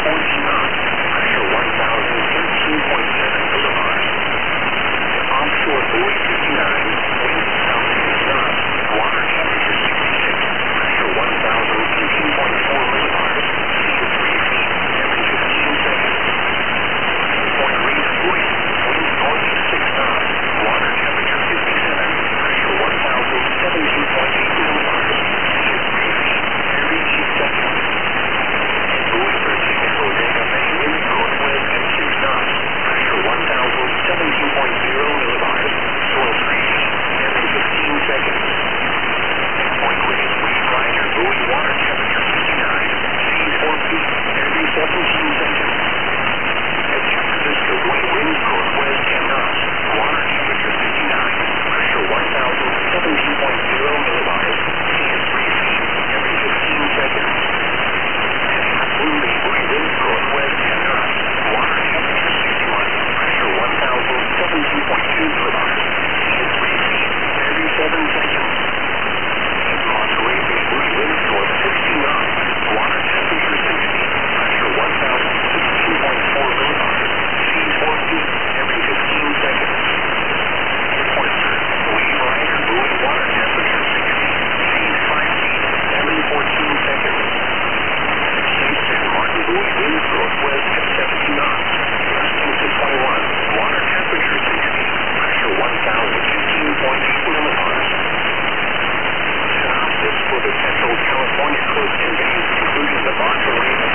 14 knots, pressure 1,013.7 millibars. Offshore buoy 59, wind south 6 knots, water temperature 66, pressure 1,013.4 millibars, sea is 3 feet, every 15 seconds. Point Reef buoy, wind north 6 knots, water temperature 57, pressure 1,017.8 millibars, sea is 3 feet, every 8 seconds. Buoy 13 Bodega Bay, wind northwest at 6 knots, pressure 1,017.0 millibars, swell 3 feet, every 15 seconds. Point Reef Wave Rider buoy, water temperature 59, sea 4 feet, every 17 seconds. At San Francisco buoy, wind northwest 10 knots, water temperature 59, pressure 1,017.0 millibars, sea is 3 feet, every 15 seconds. At Blue Bay buoy, wind northwest 10 knots, water temperature 61, pressure 1,017.2 millibars, sea is 3 feet, every 7 seconds. At Monterey Bay buoy, wind north 60 knots, water temperature 60, pressure 1,016.4 millibars, sea 4 feet, every 15 seconds. At Portsmouth, Wave Rider buoy, water temperature 60, sea 5 feet, every 14 seconds. At St. San Martin buoy, wind northwest at 70 knots, gusting to 21, water temperature 60, pressure 1,015.8 millibars. Synopsis for the Central California coast and bays, including the Barca Lake